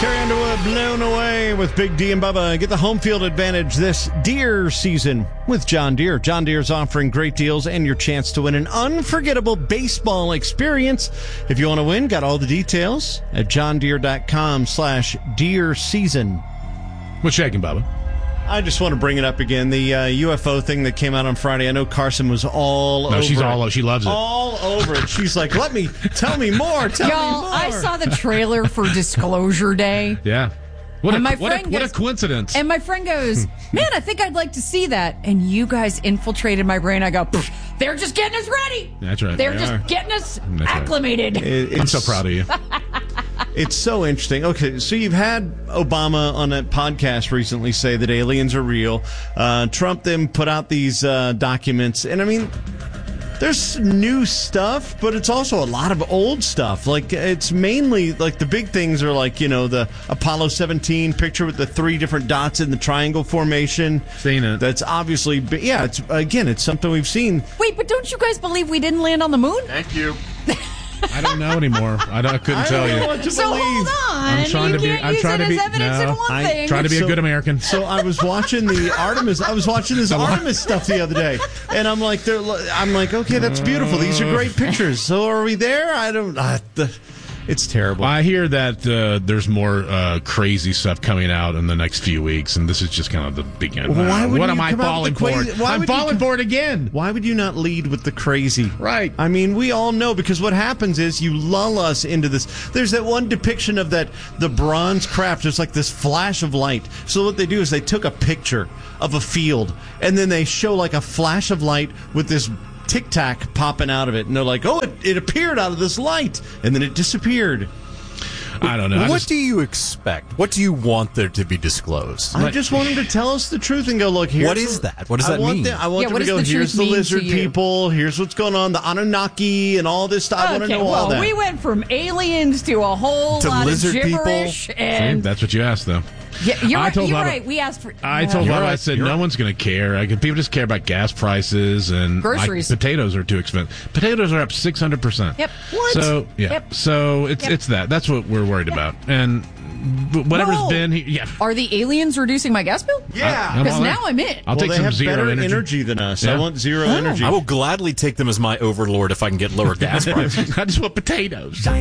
Carrie Underwood, Blown Away with Big D and Bubba. Get the home field advantage this deer season with John Deere. John Deere's offering great deals and your chance to win an unforgettable baseball experience. If you want to win, got all the details at johndeere.com/deer season. What's shaking, Bubba? I just want to bring it up again. The UFO thing that came out on Friday. I know Carson was all over it. She loves it. All over it. She's like, tell me more. Tell me more. I saw the trailer for Disclosure Day. Yeah. What a coincidence. And my friend goes, man, I think I'd like to see that. And you guys infiltrated my brain. I go, they're just getting us ready. That's right. They're just getting us acclimated. Right. I'm so proud of you. It's so interesting. Okay, so you've had Obama on a podcast recently say that aliens are real. Trump then put out these documents. And, I mean, there's new stuff, but it's also a lot of old stuff. Like, it's mainly, like, the big things are like, the Apollo 17 picture with the 3 different dots in the triangle formation. Seen it. That's obviously, it's something we've seen. Wait, but don't you guys believe we didn't land on the moon? Thank you. I don't know anymore. I couldn't tell you. Hold on. I'm trying to be a good American. So I was watching the Artemis. I was watching this Artemis stuff the other day, and I'm like, okay, that's beautiful. These are great pictures. So are we there? I don't. It's terrible. I hear that there's more crazy stuff coming out in the next few weeks, and this is just kind of the beginning. What am I falling for? I'm falling for it again. Why would you not lead with the crazy? Right. I mean, we all know, because what happens is you lull us into this. There's that one depiction of the bronze craft. There's like this flash of light. So what they do is they took a picture of a field, and then they show like a flash of light with this Tic Tac popping out of it, and they're like, oh, it appeared out of this light, and then it disappeared. I don't know. What do you expect? What do you want there to be disclosed? I just want him to tell us the truth and go, look, here's what is that? What does that mean? I want them to go, here's the lizard people, here's what's going on, the Anunnaki, and all this stuff. I want to know all that. We went from aliens to a whole lot of gibberish. And that's what you asked, though. Yeah, you're right. We asked for. I told Bubba, I said, no one's going to care. People just care about gas prices and groceries. Potatoes are too expensive. Potatoes are up 600%. Yep. What? So So it's that. That's what we're worried about. And whatever's been, Are the aliens reducing my gas bill? Yeah, because now I'm in. I'll take they some have zero better energy than us. Yeah. I want zero energy. I will gladly take them as my overlord if I can get lower gas prices. I just want potatoes.